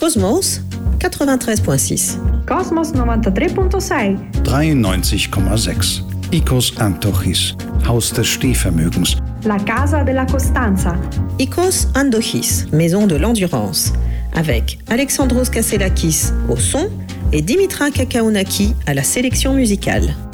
Cosmos 93.6. Cosmos 93.6. 93,6. Icos Antochis, Haus des Stehvermögens. La Casa de la Costanza. Icos Andochis, Maison de l'Endurance, avec Alexandros Kasselakis au son et Dimitra Kakaounaki à la sélection musicale.